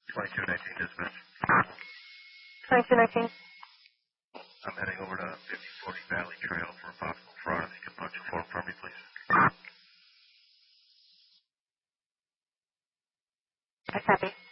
2219 dispatch. 2219. I'm heading over to 5040 Valley Trail for a possible fraud. If you could punch a form for me, please. I copy.